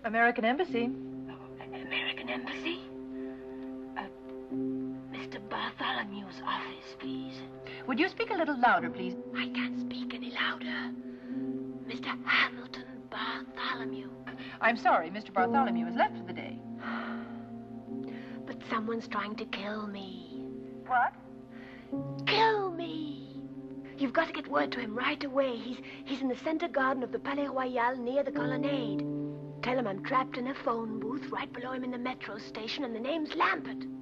American Embassy. American Embassy? Mr. Bartholomew's office, please. Would you speak a little louder, please? I can't speak any louder. Mr. Hamilton Bartholomew. I'm sorry, Mr. Bartholomew has left for the day. But someone's trying to kill me. What? Kill me! You've got to get word to him right away. He's in the center garden of the Palais Royal near the colonnade. Tell him I'm trapped in a phone booth right below him in the metro station and the name's Lambert.